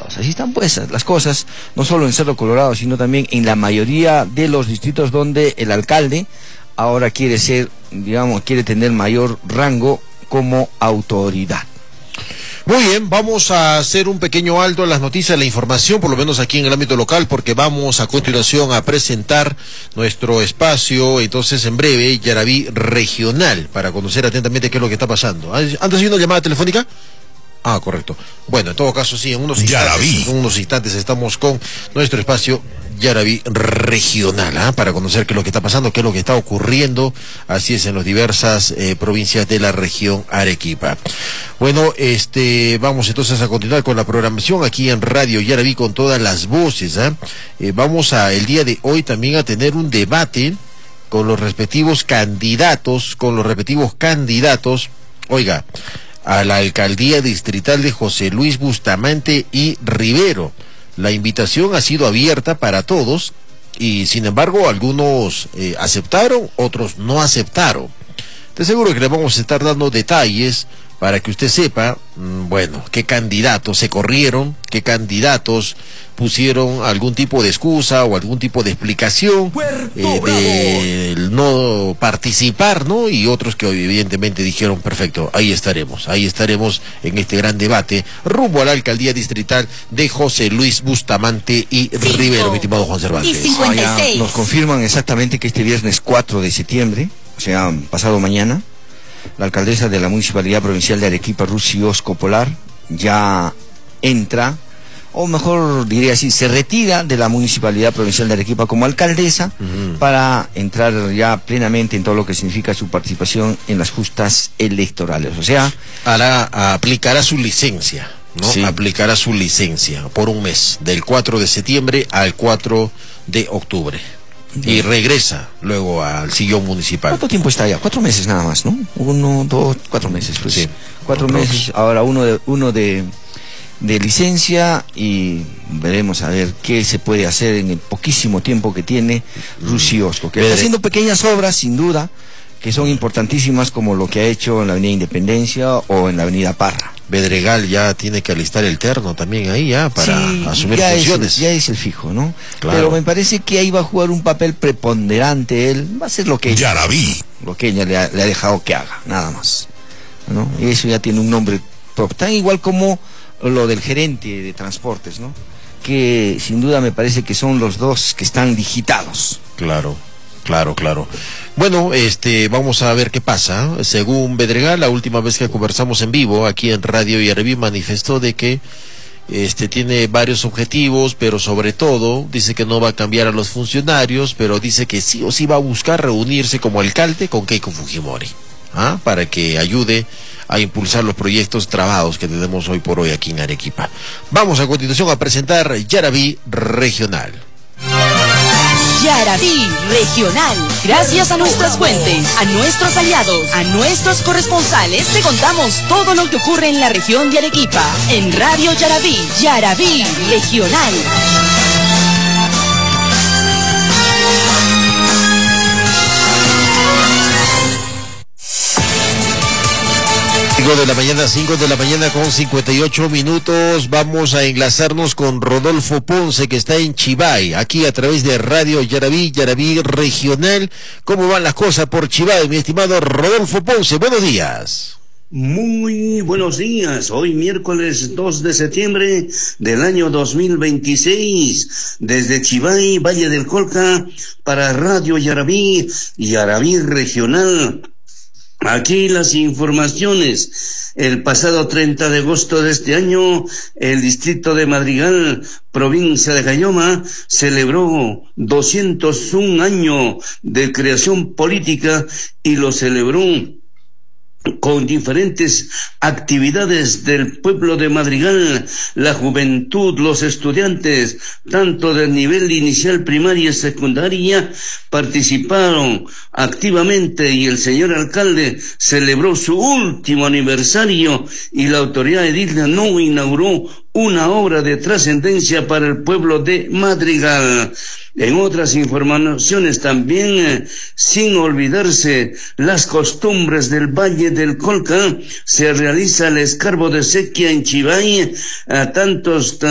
diputados. Así están pues las cosas, no solo en Cerro Colorado, sino también en la mayoría de los distritos donde el alcalde ahora quiere ser, digamos, quiere tener mayor rango como autoridad. Muy bien, vamos a hacer un pequeño alto en las noticias, la información, por lo menos aquí en el ámbito local, porque vamos a continuación a presentar nuestro espacio, entonces en breve, Yaraví Regional, para conocer atentamente qué es lo que está pasando. ¿Antes de una llamada telefónica? Ah, correcto. Bueno, en todo caso, sí, en unos instantes estamos con nuestro espacio Yaraví Regional, para conocer qué es lo que está pasando, qué es lo que está ocurriendo, así es, en las diversas provincias de la región Arequipa. Bueno, vamos entonces a continuar con la programación aquí en Radio Yaraví con todas las voces. Vamos el día de hoy también a tener un debate con los respectivos candidatos, oiga, a la alcaldía distrital de José Luis Bustamante y Rivero. La invitación ha sido abierta para todos y sin embargo algunos aceptaron, otros no aceptaron. Te aseguro que le vamos a estar dando detalles para que usted sepa, bueno, qué candidatos se corrieron, qué candidatos pusieron algún tipo de excusa o algún tipo de explicación de no participar, ¿no? Y otros que evidentemente dijeron, perfecto, ahí estaremos en este gran debate rumbo a la alcaldía distrital de José Luis Bustamante y Rivero, mi estimado Juan Cervantes. Ya nos confirman exactamente que este viernes 4 de septiembre, o sea, pasado mañana, la alcaldesa de la Municipalidad Provincial de Arequipa, Rusi Osco Polar, ya entra, o mejor diría así, se retira de la Municipalidad Provincial de Arequipa como alcaldesa para entrar ya plenamente en todo lo que significa su participación en las justas electorales. O sea, aplicará su licencia, ¿no? Sí. Aplicará su licencia por un mes, del 4 de septiembre al 4 de octubre. Y regresa luego al sillón municipal. ¿Cuánto tiempo está allá? 4 meses nada más, ¿no? 1, 2, 4 meses. Pues. Sí. 4 meses, ahora uno de licencia, y veremos a ver qué se puede hacer en el poquísimo tiempo que tiene Rusi Osco, que está haciendo pequeñas obras, sin duda, que son importantísimas, como lo que ha hecho en la Avenida Independencia o en la Avenida Parra. Bedregal ya tiene que alistar el terno también ahí ya para asumir funciones. Ya es el fijo, ¿no? Claro. Pero me parece que ahí va a jugar un papel preponderante él, va a ser lo que ella le ha dejado que haga, nada más, ¿no? Y eso ya tiene un nombre propio, tan igual como lo del gerente de transportes, ¿no? Que sin duda me parece que son los dos que están digitados. Claro. Bueno, vamos a ver qué pasa. Según Bedregal, la última vez que conversamos en vivo aquí en Radio Yaraví, manifestó de que tiene varios objetivos, pero sobre todo dice que no va a cambiar a los funcionarios, pero dice que sí o sí va a buscar reunirse como alcalde con Keiko Fujimori, para que ayude a impulsar los proyectos trabados que tenemos hoy por hoy aquí en Arequipa. Vamos a continuación a presentar Yaraví Regional. Yaraví Regional. Gracias a nuestras fuentes, a nuestros aliados, a nuestros corresponsales, te contamos todo lo que ocurre en la región de Arequipa. En Radio Yaraví, Yaraví Regional. 5 de la mañana con 58 minutos. Vamos a enlazarnos con Rodolfo Ponce, que está en Chivay, aquí a través de Radio Yaraví, Yaraví Regional. ¿Cómo van las cosas por Chivay, mi estimado Rodolfo Ponce? Buenos días. Muy buenos días, hoy miércoles 2 de septiembre del año 2026, desde Chivay, Valle del Colca, para Radio Yaraví, Yaraví Regional. Aquí las informaciones. El pasado 30 de agosto de este año, el distrito de Madrigal, provincia de Caylloma, celebró 201 años de creación política y lo celebró con diferentes actividades del pueblo de Madrigal, la juventud, los estudiantes, tanto del nivel inicial, primaria y secundaria, participaron activamente y el señor alcalde celebró su último aniversario y la autoridad edil no inauguró una obra de trascendencia para el pueblo de Madrigal. En otras informaciones también, sin olvidarse las costumbres del Valle del Colca, se realiza el escarbo de sequía en Chivay a tantos